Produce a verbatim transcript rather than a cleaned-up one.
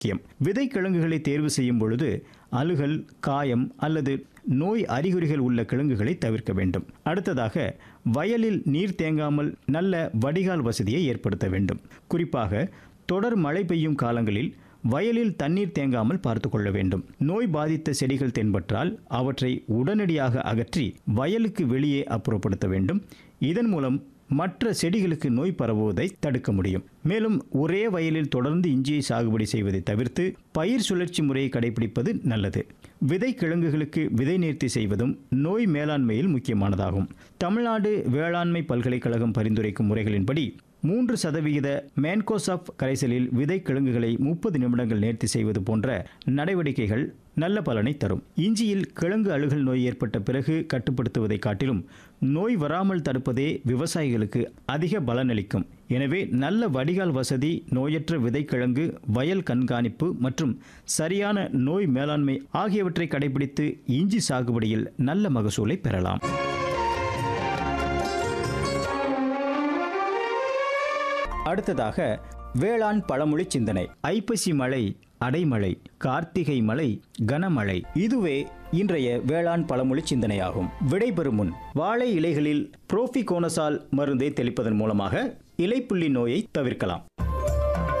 முக்கியம். விதை கிழங்குகளை தேர்வு செய்யும் பொழுது அழுகல், காயம் அல்லது நோய் அறிகுறிகள் உள்ள கிழங்குகளை தவிர்க்க வேண்டும். அடுத்ததாக, வயலில் நீர் தேங்காமல் நல்ல வடிகால் வசதியை ஏற்படுத்த வேண்டும். குறிப்பாக தொடர் மழை பெய்யும் காலங்களில் வயலில் தண்ணீர் தேங்காமல் பார்த்து கொள்ள வேண்டும். நோய் பாதித்த செடிகள் தென்பட்டால் அவற்றை உடனடியாக அகற்றி வயலுக்கு வெளியே அப்புறப்படுத்த வேண்டும். இதன் மூலம் மற்ற செடிகளுக்கு நோய் பரவுவதை தடுக்க முடியும். மேலும் ஒரே வயலில் தொடர்ந்து இஞ்சியை சாகுபடி செய்வதை தவிர்த்து பயிர் சுழற்சி முறையை கடைபிடிப்பது நல்லது. விதை கிழங்குகளுக்கு விதை நேர்த்தி செய்வதும் நோய் மேலாண்மையில் முக்கியமானதாகும். தமிழ்நாடு வேளாண்மை பல்கலைக்கழகம் பரிந்துரைக்கும் முறைகளின்படி மூன்று சதவிகித மேன்கோசாப் கரைசலில் விதை கிழங்குகளை முப்பது நிமிடங்கள் நேர்த்தி செய்வது போன்ற நடவடிக்கைகள் நல்ல பலனை தரும். இஞ்சியில் கிழங்கு அழுகல் நோய் ஏற்பட்ட பிறகு கட்டுப்படுத்துவதை காட்டிலும் நோய் வராமல் தடுப்பதே விவசாயிகளுக்கு அதிக பலனளிக்கும். எனவே நல்ல வடிகால் வசதி, நோயற்ற விதைக்கிழங்கு, வயல் கண்காணிப்பு மற்றும் சரியான நோய் மேலாண்மை ஆகியவற்றை கடைபிடித்து இஞ்சி சாகுபடியில் நல்ல மகசூலை பெறலாம். அடுத்ததாக, வேளாண் பழமொழி சிந்தனை. ஐப்பசி மழை, அடைமழை, கார்த்திகை மழை, கனமழை. இதுவே இன்றைய வேளாண் பழமொழி சிந்தனையாகும். விடைபெறும் முன் வாழை இலைகளில் புரோபிகோனசால் மருந்தை தெளிப்பதன் மூலமாக இலைப்புள்ளி நோயை தவிர்க்கலாம்.